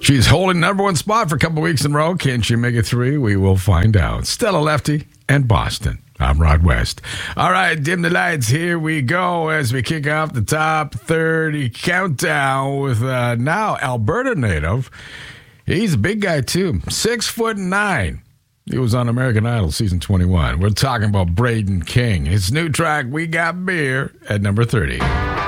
She's holding number one spot for a couple weeks in a row. Can she make it three? We will find out. Stella Lefty and Boston. I'm Rod West. All right, dim the lights. Here we go as we kick off the top 30 countdown with now Alberta native. He's a big guy, too. 6'9". He was on American Idol season 21. We're talking about Braden King. His new track, We Got Beer, at number 30.